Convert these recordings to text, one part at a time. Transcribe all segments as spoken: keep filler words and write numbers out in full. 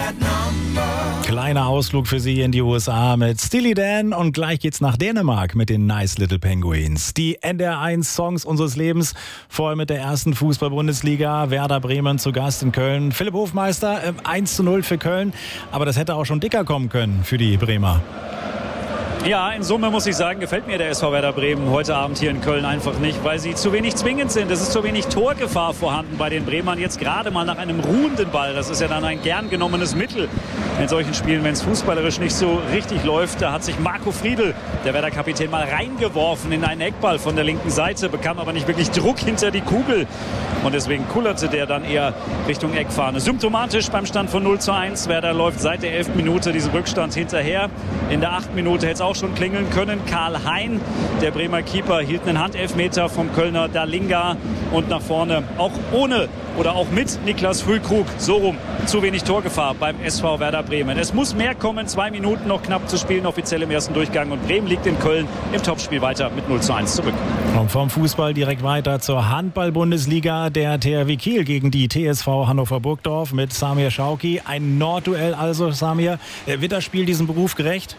Kleiner Ausflug für Sie in die U S A mit Steely Dan und gleich geht's nach Dänemark mit den Nice Little Penguins. Die N D R eins Songs unseres Lebens, vorher mit der ersten Fußball-Bundesliga, Werder Bremen zu Gast in Köln. Philipp Hofmeister, äh, eins zu null für Köln, aber das hätte auch schon dicker kommen können für die Bremer. Ja, in Summe muss ich sagen, gefällt mir der S V Werder Bremen heute Abend hier in Köln einfach nicht, weil sie zu wenig zwingend sind. Es ist zu wenig Torgefahr vorhanden bei den Bremern. Jetzt gerade mal nach einem ruhenden Ball. Das ist ja dann ein gern genommenes Mittel in solchen Spielen, wenn es fußballerisch nicht so richtig läuft. Da hat sich Marco Friedl, der Werder-Kapitän, mal reingeworfen in einen Eckball von der linken Seite, bekam aber nicht wirklich Druck hinter die Kugel. Und deswegen kullerte der dann eher Richtung Eckfahne. Symptomatisch beim Stand von null zu eins. Werder läuft seit der elften Minute diesem Rückstand hinterher. In der achten Minute hätte es auch schon klingeln können. Karl Hein, der Bremer Keeper, hielt einen Handelfmeter vom Kölner Dalinga. Und nach vorne, auch ohne oder auch mit Niklas Füllkrug, so rum, zu wenig Torgefahr beim S V Werder Bremen. Es muss mehr kommen, zwei Minuten noch knapp zu spielen, offiziell im ersten Durchgang. Und Bremen liegt in Köln im Topspiel weiter mit null zu eins zurück. Und vom Fußball direkt weiter zur Handball-Bundesliga. Der T H W Kiel gegen die T S V Hannover Burgdorf mit Samir Schauki. Ein Nordduell also, Samir. Wird das Spiel diesem Beruf gerecht?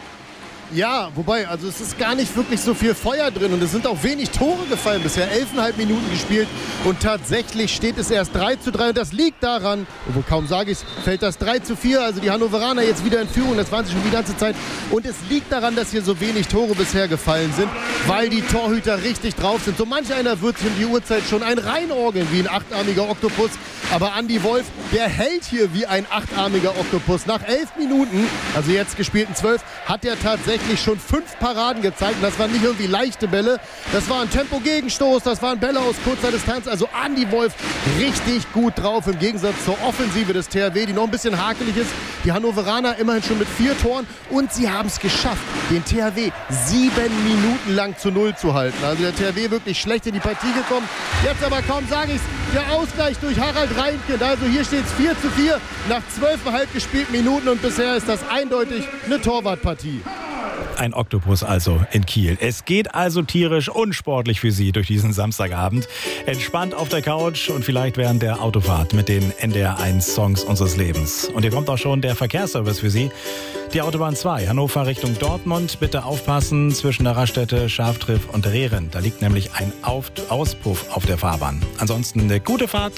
Ja, wobei, also es ist gar nicht wirklich so viel Feuer drin und es sind auch wenig Tore gefallen. Bisher elfeinhalb Minuten gespielt und tatsächlich steht es erst drei zu drei und das liegt daran, obwohl kaum sage ich es, fällt das drei zu vier, also die Hannoveraner jetzt wieder in Führung, das waren sie schon die ganze Zeit. Und es liegt daran, dass hier so wenig Tore bisher gefallen sind, weil die Torhüter richtig drauf sind. So manch einer wird sich um die Uhrzeit schon ein reinorgeln wie ein achtarmiger Oktopus, aber Andi Wolf, der hält hier wie ein achtarmiger Oktopus. Nach elf Minuten, also jetzt gespielten zwölf, hat er tatsächlich schon fünf Paraden gezeigt. Und das waren nicht irgendwie leichte Bälle. Das war ein Tempo-Gegenstoß, das waren Bälle aus kurzer Distanz. Also Andi Wolf richtig gut drauf im Gegensatz zur Offensive des T H W, die noch ein bisschen hakelig ist. Die Hannoveraner immerhin schon mit vier Toren und sie haben es geschafft, den T H W sieben Minuten lang zu null zu halten. Also der T H W wirklich schlecht in die Partie gekommen. Jetzt aber kaum sage ich es, der Ausgleich durch Harald Reinkind. Also hier steht es vier zu vier nach zwölfeinhalb gespielten Minuten und bisher ist das eindeutig eine Torwartpartie. Ein Oktopus also in Kiel. Es geht also tierisch und sportlich für Sie durch diesen Samstagabend. Entspannt auf der Couch und vielleicht während der Autofahrt mit den N D R eins Songs unseres Lebens. Und hier kommt auch schon der Verkehrsservice für Sie. Die Autobahn zwei, Hannover Richtung Dortmund. Bitte aufpassen zwischen der Raststätte Schaftriff und Rehren. Da liegt nämlich ein auf- Auspuff auf der Fahrbahn. Ansonsten eine gute Fahrt